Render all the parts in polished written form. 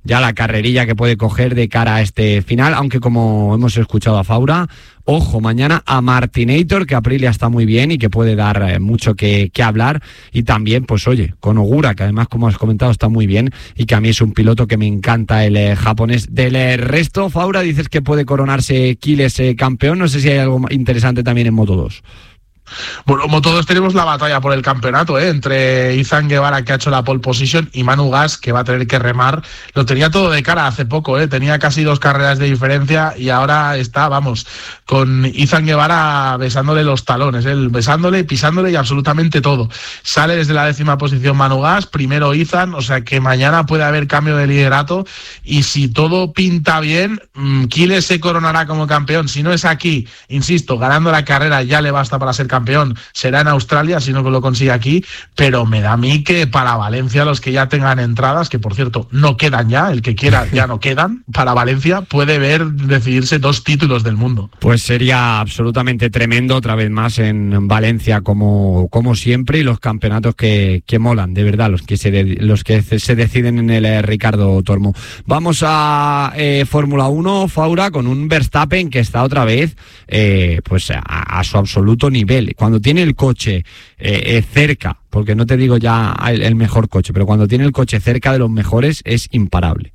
ya la carrerilla que puede coger de cara a este final, aunque como hemos escuchado a Faura, ojo, mañana a Martinator, que Aprilia está muy bien y que puede dar mucho que hablar, y también, pues oye, con Ogura, que además, como has comentado, está muy bien y que a mí es un piloto que me encanta, el japonés. Del resto, Faura, dices que puede coronarse Quiles campeón, no sé si hay algo interesante también en Moto2. Bueno, como todos tenemos la batalla por el campeonato, entre Izan Guevara, que ha hecho la pole position, y Manu Gas, que va a tener que remar. Lo tenía todo de cara hace poco, tenía casi 2 carreras de diferencia y ahora está, vamos, con Izan Guevara besándole los talones, besándole, pisándole y absolutamente todo. Sale desde la 10ª posición Manu Gas, primero Izan, o sea que mañana puede haber cambio de liderato, y si todo pinta bien, Quiles se coronará como campeón. Si no es aquí, insisto, ganando la carrera ya le basta para ser campeón, será en Australia si no lo consigue aquí, pero me da a mí que para Valencia, los que ya tengan entradas, que por cierto no quedan ya, el que quiera ya no quedan, para Valencia puede decidirse 2 títulos del mundo. Pues sería absolutamente tremendo, otra vez más en Valencia como siempre, y los campeonatos que molan, de verdad, los que se deciden en el Ricardo Tormo. Vamos a Fórmula 1, Faura, con un Verstappen que está otra vez pues a su absoluto nivel. Cuando tiene el coche cerca, porque no te digo ya el mejor coche, pero cuando tiene el coche cerca de los mejores es imparable.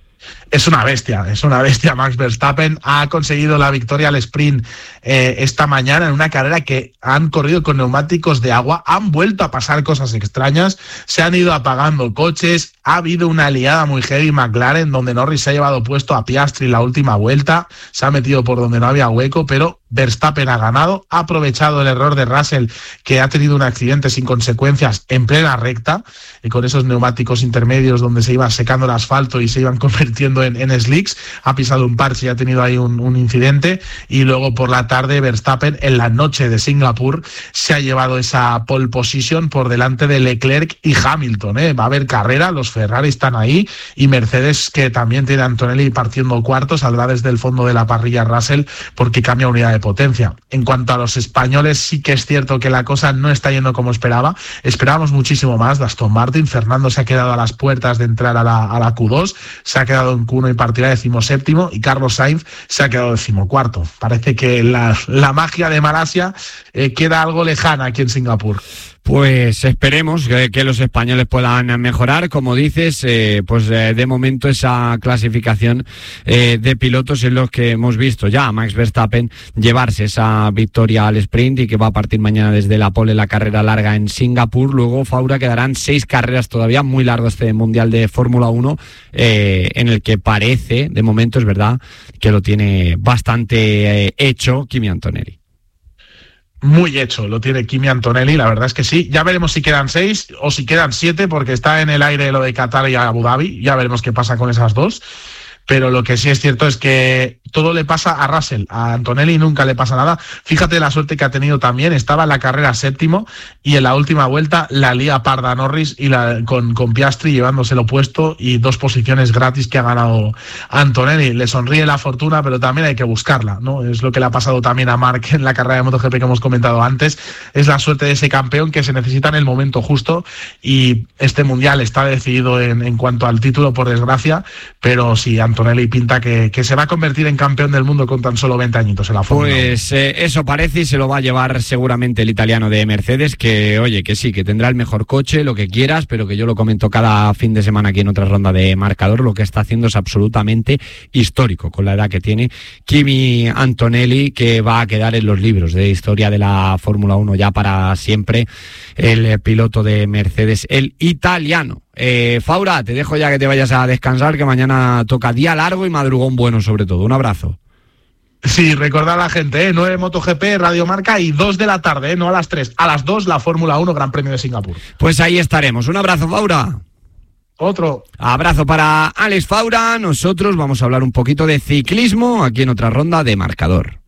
Es una bestia Max Verstappen. Ha conseguido la victoria al sprint esta mañana en una carrera que han corrido con neumáticos de agua. Han vuelto a pasar cosas extrañas, se han ido apagando coches, ha habido una liada muy heavy McLaren, donde Norris se ha llevado puesto a Piastri la última vuelta, se ha metido por donde no había hueco, pero Verstappen ha ganado, ha aprovechado el error de Russell, que ha tenido un accidente sin consecuencias en plena recta, y con esos neumáticos intermedios donde se iba secando el asfalto y se iban convirtiendo en slicks, ha pisado un parche y ha tenido ahí un incidente. Y luego por la tarde Verstappen, en la noche de Singapur, se ha llevado esa pole position por delante de Leclerc y Hamilton. Va a haber carrera, los Ferrari están ahí, y Mercedes, que también tiene a Antonelli partiendo cuarto, saldrá desde el fondo de la parrilla Russell porque cambia unidad de potencia. En cuanto a los españoles, sí que es cierto que la cosa no está yendo como esperábamos muchísimo más de Aston Martin. Fernando se ha quedado a las puertas de entrar a la Q2, se ha quedado en Q1 y partirá 17º, y Carlos Sainz se ha quedado 14º. Parece que la magia de Malasia queda algo lejana aquí en Singapur. Pues esperemos que los españoles puedan mejorar, como dices, pues de momento esa clasificación de pilotos en los que hemos visto ya a Max Verstappen llevarse esa victoria al sprint, y que va a partir mañana desde la pole la carrera larga en Singapur. Luego, Faura, quedarán 6 carreras todavía, muy largo este Mundial de Fórmula 1, en el que parece, de momento es verdad, que lo tiene bastante hecho Kimi Antonelli. Muy hecho, lo tiene Kimi Antonelli, la verdad es que sí. Ya veremos si quedan 6 o si quedan 7, porque está en el aire lo de Qatar y Abu Dhabi. Ya veremos qué pasa con esas 2. Pero lo que sí es cierto es que todo le pasa a Russell, a Antonelli nunca le pasa nada. Fíjate la suerte que ha tenido también, estaba en la carrera 7º y en la última vuelta la lía parda Norris y con Piastri llevándoselo puesto, y 2 posiciones gratis que ha ganado Antonelli. Le sonríe la fortuna, pero también hay que buscarla, ¿no? Es lo que le ha pasado también a Marc en la carrera de MotoGP que hemos comentado antes. Es la suerte de ese campeón que se necesita en el momento justo, y este mundial está decidido en cuanto al título, por desgracia, pero sí, Antonelli pinta que se va a convertir en campeón del mundo con tan solo 20 añitos en la Fórmula 1. Pues eso parece, y se lo va a llevar seguramente el italiano de Mercedes, que oye, que sí, que tendrá el mejor coche, lo que quieras, pero que yo lo comento cada fin de semana aquí en otra ronda de marcador, lo que está haciendo es absolutamente histórico con la edad que tiene Kimi Antonelli, que va a quedar en los libros de historia de la Fórmula 1 ya para siempre, el piloto de Mercedes, el italiano. Faura, te dejo ya que te vayas a descansar, que mañana toca día largo y madrugón bueno sobre todo. Un abrazo. Sí, recordad a la gente, 9 MotoGP, Radio Marca, y 2 de la tarde, no a las 3, a las 2 la Fórmula 1 Gran Premio de Singapur. Pues ahí estaremos. Un abrazo, Faura. Otro. Abrazo para Alex Faura. Nosotros vamos a hablar un poquito de ciclismo aquí en otra ronda de marcador.